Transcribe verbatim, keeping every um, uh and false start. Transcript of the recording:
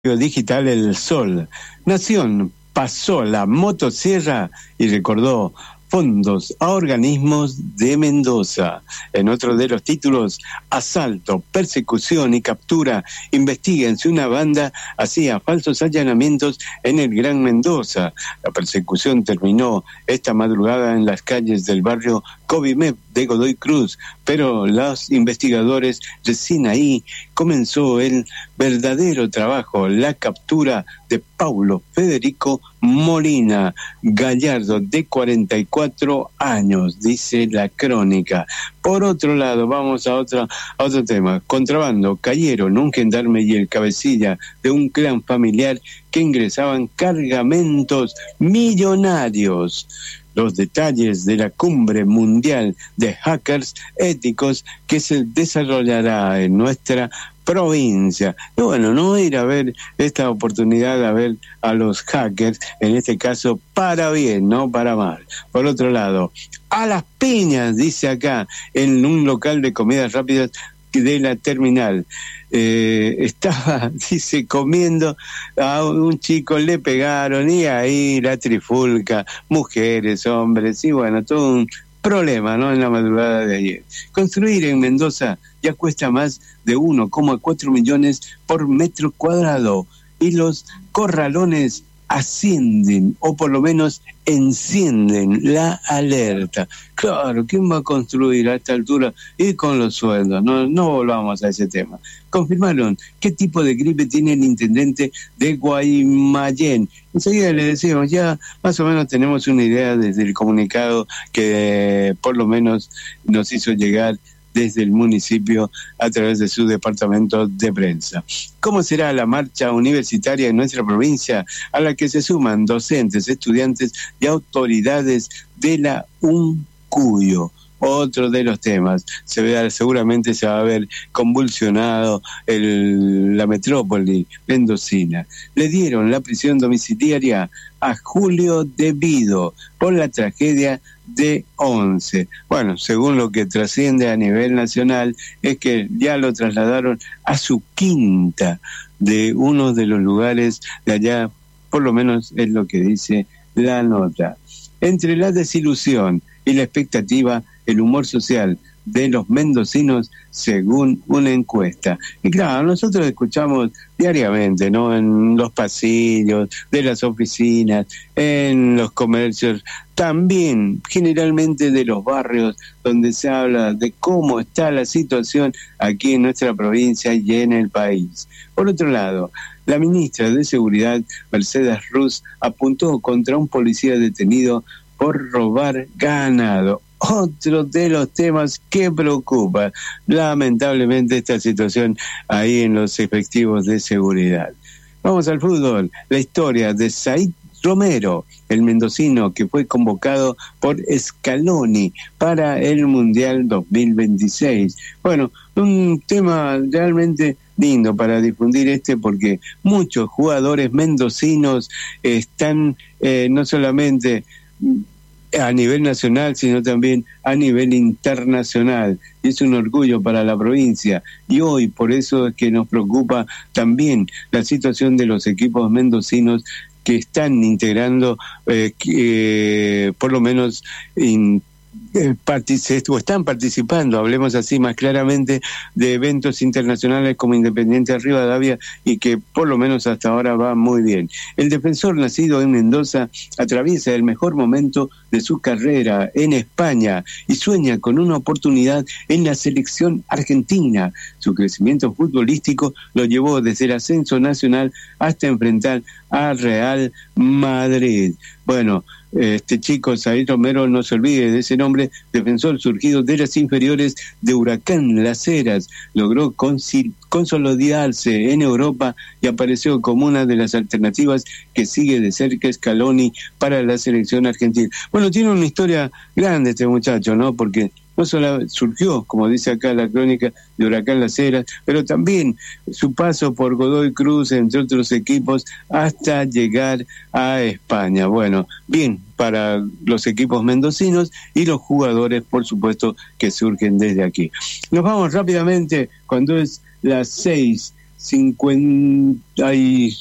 digital El Sol. Nación pasó la motosierra y recordó fondos a organismos de Mendoza. En otro de los títulos, asalto, persecución y captura, investigan si una banda hacía falsos allanamientos en el Gran Mendoza. La persecución terminó esta madrugada en las calles del barrio Covimep de Godoy Cruz, pero los investigadores recién ahí comenzó el verdadero trabajo, la captura de Paulo Federico Molina Gallardo, de cuarenta y cuatro años, dice la crónica. Por otro lado, vamos a, otra, a otro tema. Contrabando, cayeron un gendarme y el cabecilla de un clan familiar que ingresaban cargamentos millonarios. Los detalles de la cumbre mundial de hackers éticos que se desarrollará en nuestra provincia. Y bueno, no ir a ver esta oportunidad a ver a los hackers, en este caso para bien, no para mal. Por otro lado, a las piñas, dice acá, en un local de comidas rápidas de la terminal. Eh, estaba, dice, comiendo, a un chico le pegaron y ahí la trifulca, mujeres, hombres, y bueno, todo un problema, ¿no?, en la madrugada de ayer. Construir en Mendoza ya cuesta más de uno coma cuatro millones por metro cuadrado y los corralones ascienden, o por lo menos encienden la alerta. Claro, ¿quién va a construir a esta altura y con los sueldos? No, no volvamos a ese tema. Confirmaron qué tipo de gripe tiene el intendente de Guaymallén. Enseguida le decimos, ya más o menos tenemos una idea desde el comunicado que eh, por lo menos nos hizo llegar desde el municipio a través de su departamento de prensa. ¿Cómo será la marcha universitaria en nuestra provincia, a la que se suman docentes, estudiantes y autoridades de la UNCUYO? Otro de los temas, se ve, seguramente se va a ver convulsionado el, la metrópoli mendocina. Le dieron la prisión domiciliaria a Julio Devido por la tragedia de Once. Bueno, según lo que trasciende a nivel nacional, es que ya lo trasladaron a su quinta de uno de los lugares de allá, por lo menos es lo que dice la nota. Entre la desilusión y la expectativa, el humor social de los mendocinos, según una encuesta. Y claro, nosotros escuchamos diariamente, ¿no?, en los pasillos de las oficinas, en los comercios, también generalmente de los barrios, donde se habla de cómo está la situación aquí en nuestra provincia y en el país. Por otro lado, la ministra de Seguridad, Mercedes Ruz, apuntó contra un policía detenido por robar ganado. Otro de los temas que preocupa, lamentablemente, esta situación ahí en los efectivos de seguridad. Vamos al fútbol. La historia de Said Romero, el mendocino que fue convocado por Scaloni para el Mundial dos mil veintiséis. Bueno, un tema realmente lindo para difundir este, porque muchos jugadores mendocinos están eh, no solamente a nivel nacional, sino también a nivel internacional. Y es un orgullo para la provincia. Y hoy, por eso es que nos preocupa también la situación de los equipos mendocinos que están integrando, eh, que, eh, por lo menos, in, eh, partic- o están participando, hablemos así más claramente, de eventos internacionales como Independiente Rivadavia, y que por lo menos hasta ahora va muy bien. El defensor nacido en Mendoza atraviesa el mejor momento de su carrera en España y sueña con una oportunidad en la selección argentina. Su crecimiento futbolístico lo llevó desde el ascenso nacional hasta enfrentar a Real Madrid. Bueno, este chico Said Romero, no se olvide de ese nombre, defensor surgido de las inferiores de Huracán Las Heras, logró consil- consolidarse en Europa y apareció como una de las alternativas que sigue de cerca Scaloni para la selección argentina. Bueno, tiene una historia grande este muchacho, ¿no?, porque no solo surgió, como dice acá la crónica, de Huracán Las Heras, pero también su paso por Godoy Cruz, entre otros equipos, hasta llegar a España. Bueno, bien para los equipos mendocinos y los jugadores, por supuesto, que surgen desde aquí. Nos vamos rápidamente cuando es las seis cincuenta y